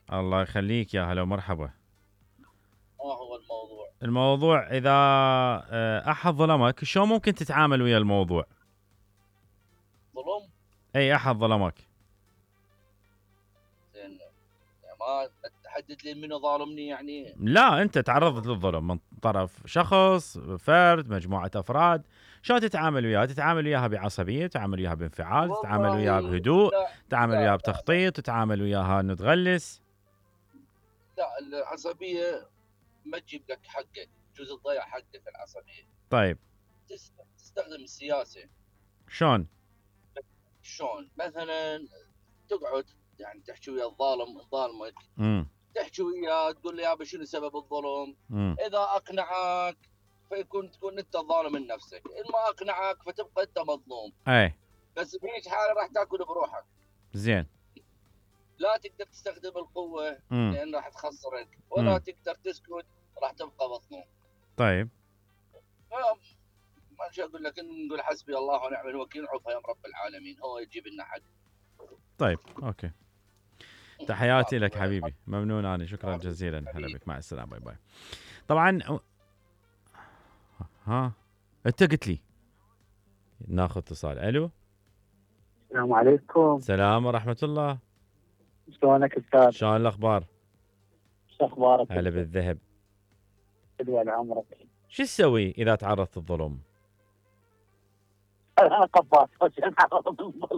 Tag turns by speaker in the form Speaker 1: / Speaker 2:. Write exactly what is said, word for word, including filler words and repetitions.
Speaker 1: الله يخليك، يا هلا ومرحبا.
Speaker 2: ما هو الموضوع؟
Speaker 1: الموضوع إذا آه، أحد ظلمك شو ممكن تتعامل ويا الموضوع؟
Speaker 2: ظلم؟
Speaker 1: أي أحد ظلمك.
Speaker 2: زين، يعني ما تحدد لي منو ظالمني يعني.
Speaker 1: لا، أنت تعرضت للظلم من طرف شخص، فرد، مجموعة أفراد. شو تتعامل وياها؟ تتعامل وياها بعصبية، تتعامل وياها بانفعال، تتعامل
Speaker 2: والله
Speaker 1: وياها بهدوء،
Speaker 2: لا
Speaker 1: تتعامل وياها
Speaker 2: لا لا لا
Speaker 1: بتخطيط، تتعامل وياها إنه تغلس.
Speaker 2: لا العصبية ما تجيب لك حقك، جزء تضيع حقك العصبية.
Speaker 1: طيب
Speaker 2: تست- تستخدم السياسة.
Speaker 1: شلون؟
Speaker 2: شلون؟ مثلا تقعد يعني تحكي ويا الظالم ظالمك،
Speaker 1: امم
Speaker 2: تحكي وياه تقول له يابا شنو سبب الظلم.
Speaker 1: امم
Speaker 2: اذا اقنعك فيكون تكون انت الظالم من نفسك، ان ما اقنعك فتبقى انت مظلوم.
Speaker 1: اي
Speaker 2: بس بهيج حاله راح تاكل بروحك.
Speaker 1: زين.
Speaker 2: لا تقدر تستخدم القوة
Speaker 1: امم
Speaker 2: لأن راح تخسرك، ولا
Speaker 1: امم
Speaker 2: تقدر تسكت راح تبقى مظلوم.
Speaker 1: طيب
Speaker 2: ما شو أقول لك، نقول حسبي الله ونعم الوكيل، عوفها يا رب العالمين، هو يجيب لنا حق.
Speaker 1: طيب اوكي. تحياتي لك حبيبي، ممنون أنا، شكرا جزيلا، هلا بك، مع السلامة، باي باي. طبعا ها انت قلت لي ناخذ اتصال. الو،
Speaker 3: السلام عليكم.
Speaker 1: سلام ورحمة الله.
Speaker 3: شلونك استاذ؟
Speaker 1: شلون الاخبار؟
Speaker 3: شو اخبارك؟
Speaker 1: هلا بالذهب.
Speaker 3: طول عمرك.
Speaker 1: شو تسوي اذا تعرضت للظلم؟
Speaker 3: انا قباص عشان اعرض الظلم.